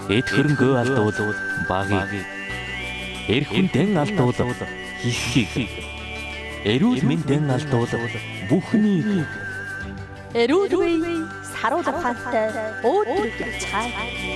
эд хөрөнгөө алдвал багийг, эрх хүндэн алдвал хихийг, эрүүл мэндэн алдвал бүхнийг, эрүүл үе саруул ухаантай өөдрөг явцгаая.